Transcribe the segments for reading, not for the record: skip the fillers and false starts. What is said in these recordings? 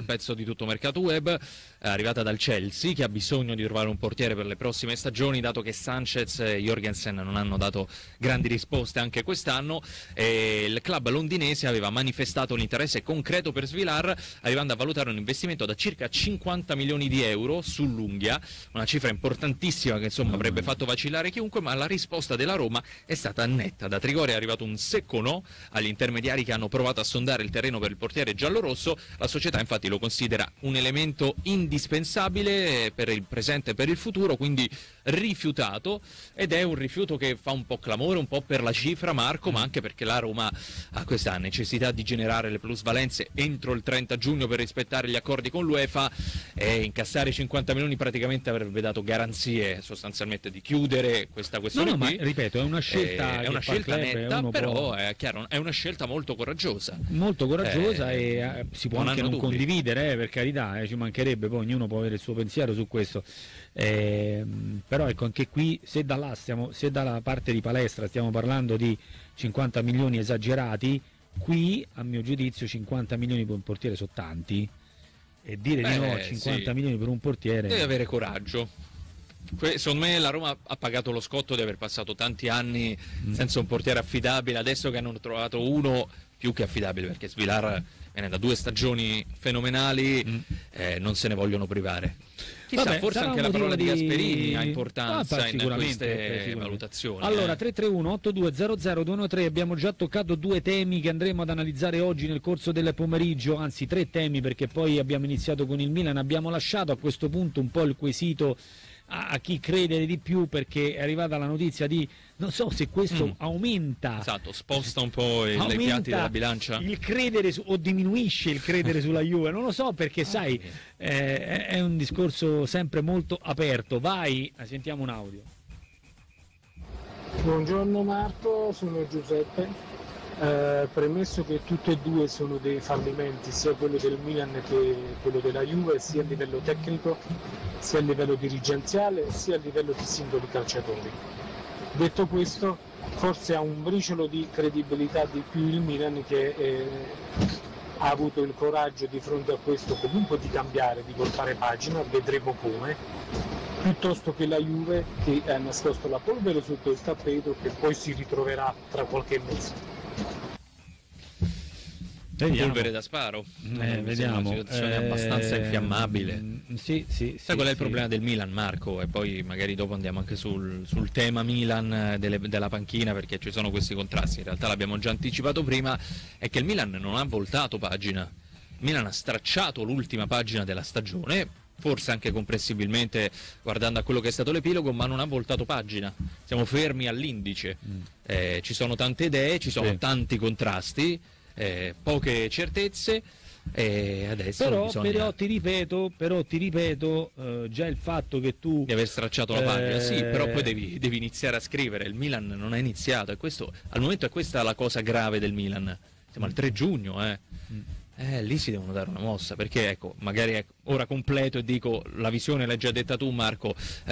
pezzo di Tutto Mercato Web, arrivata dal Chelsea, che ha bisogno di trovare un portiere per le prossime stagioni, dato che Sanchez e Jorgensen non hanno dato grandi risposte anche quest'anno. Il club londinese aveva manifestato un interesse concreto per Svilar, arrivando a valutare un investimento da circa 50 milioni di euro sull'unghia, una cifra importantissima che insomma avrebbe fatto vacillare chiunque, ma la risposta della Roma è stata netta. Da Trigoria è arrivato un secco no agli intermediari che hanno provato a sondare il terreno per il portiere giallorosso. La società infatti lo considera un elemento indispensabile per il presente e per il futuro, quindi rifiutato, ed è un rifiuto che fa un po' clamore, un po' per la cifra, Marco, ma anche perché la Roma ha questa necessità di generare le plusvalenze entro il 30 giugno per rispettare gli accordi con l'UEFA, e incassare 50 milioni praticamente avrebbe dato garanzie sostanzialmente di chiudere questa questione. Ma ripeto, è una scelta netta, però è chiaro, è una scelta molto coraggiosa e si può anche non condividere, per carità, ci mancherebbe, poi ognuno può avere il suo pensiero su questo, però ecco, anche qui se dalla parte di Palestra stiamo parlando di 50 milioni esagerati, qui a mio giudizio 50 milioni per un portiere sono tanti, e dire di no a 50 milioni per un portiere deve avere coraggio. Secondo me la Roma ha pagato lo scotto di aver passato tanti anni senza un portiere affidabile. Adesso che hanno trovato uno più che affidabile, perché Svilar viene da 2 stagioni fenomenali, non se ne vogliono privare. Chissà, forse anche la parola di Gasperini ha importanza in queste valutazioni. Allora 331-8200-213, abbiamo già toccato 2 temi che andremo ad analizzare oggi nel corso del pomeriggio, anzi 3 temi, perché poi abbiamo iniziato con il Milan, abbiamo lasciato a questo punto un po' il quesito a chi crede di più, perché è arrivata la notizia di, non so se questo aumenta, sposta un po' le piatti della bilancia, il credere o diminuisce il credere sulla Juve, non lo so, perché sai, è un discorso sempre molto aperto. Vai, sentiamo un audio. Buongiorno Marco, sono Giuseppe. Premesso che tutte e due sono dei fallimenti, sia quello del Milan che quello della Juve, sia a livello tecnico, sia a livello dirigenziale, sia a livello di singoli calciatori. Detto questo, forse ha un briciolo di credibilità di più il Milan, che ha avuto il coraggio di fronte a questo comunque di cambiare, di voltare pagina, vedremo come, piuttosto che la Juve che ha nascosto la polvere sotto il tappeto, che poi si ritroverà tra qualche mese. Polvere da sparo, vediamo. Una situazione abbastanza infiammabile. Sai qual è il problema del Milan, Marco? E poi magari dopo andiamo anche sul tema Milan della panchina, perché ci sono questi contrasti. In realtà l'abbiamo già anticipato prima, è che il Milan non ha voltato pagina. Il Milan ha stracciato l'ultima pagina della stagione, forse anche comprensibilmente guardando a quello che è stato l'epilogo, ma non ha voltato pagina. Siamo fermi all'indice. Ci sono tante idee, ci sono tanti contrasti, poche certezze, e adesso però ti ripeto, già il fatto che tu di aver stracciato la pagina, sì, però poi devi iniziare a scrivere. Il Milan non ha iniziato, e questo al momento è questa la cosa grave del Milan. Siamo al 3 giugno, lì si devono dare una mossa, perché ecco, magari ora completo e dico la visione l'hai già detta tu, Marco.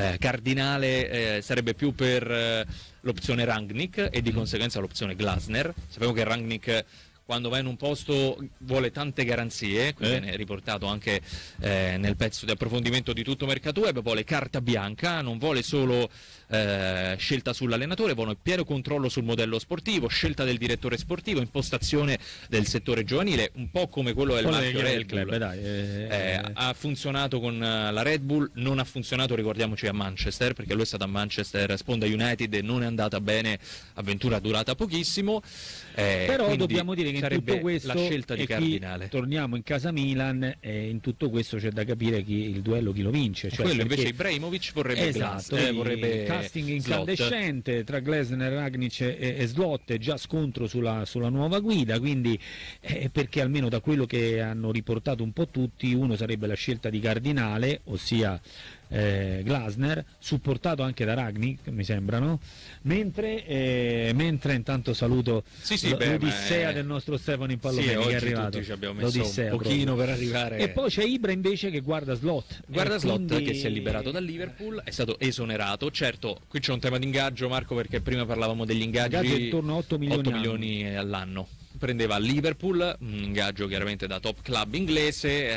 Cardinale sarebbe più per l'opzione Rangnick e di conseguenza l'opzione Glasner. Sappiamo che Rangnick, quando va in un posto, vuole tante garanzie, qui viene riportato anche nel pezzo di approfondimento di Tutto Mercato Web, vuole carta bianca, non vuole solo scelta sull'allenatore, vuole pieno controllo sul modello sportivo, scelta del direttore sportivo, impostazione del settore giovanile, un po' come quello del marchio Red Bull. Ha funzionato con la Red Bull, non ha funzionato, ricordiamoci, a Manchester, perché lui è stato a Manchester, sponda United, e non è andata bene, avventura durata pochissimo. Però dobbiamo dire che in tutto questo, la scelta di Cardinale, torniamo in casa Milan, e in tutto questo c'è da capire il duello chi lo vince, cioè, quello invece Ibrahimovic vorrebbe vorrebbe casting incandescente tra Glasner, Rangnick e Slot, già scontro sulla nuova guida, quindi perché almeno da quello che hanno riportato un po' tutti, uno sarebbe la scelta di Cardinale, ossia Glasner, supportato anche da Rangnick, mi sembrano, mentre intanto saluto l'odissea del nostro Stefano in Pallone, che è arrivato. Ci abbiamo messo un pochino per arrivare, e poi c'è Ibra invece che guarda Slot, che si è liberato dal Liverpool, è stato esonerato. Certo, qui c'è un tema di ingaggio, Marco, perché prima parlavamo degli ingaggi intorno a 8 milioni all'anno. Prendeva Liverpool, un ingaggio chiaramente da top club inglese,